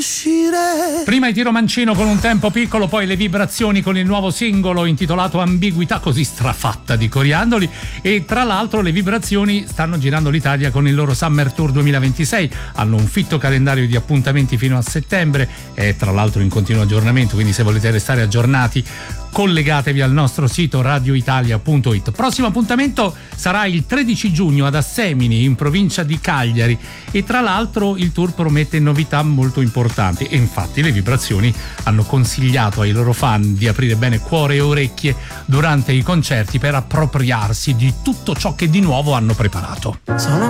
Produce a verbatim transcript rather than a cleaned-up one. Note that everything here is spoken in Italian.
Prima i Tiro Mancino con Un tempo piccolo, poi le Vibrazioni con il nuovo singolo intitolato Ambiguità, così strafatta di coriandoli. E tra l'altro le Vibrazioni stanno girando l'Italia con il loro Summer Tour duemilaventisei, hanno un fitto calendario di appuntamenti fino a settembre, è tra l'altro in continuo aggiornamento, quindi se volete restare aggiornati collegatevi al nostro sito radio italia punto it. Prossimo appuntamento sarà il tredici giugno ad Assemini, in provincia di Cagliari, e tra l'altro il tour promette novità molto importanti, e infatti le Vibrazioni hanno consigliato ai loro fan di aprire bene cuore e orecchie durante i concerti per appropriarsi di tutto ciò che di nuovo hanno preparato. Sono